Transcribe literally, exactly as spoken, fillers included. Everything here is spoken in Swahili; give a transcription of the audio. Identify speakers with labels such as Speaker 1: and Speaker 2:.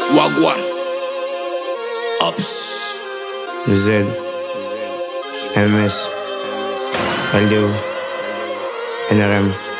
Speaker 1: Wagwan. Ups.
Speaker 2: Z, M S, L D O, N R M.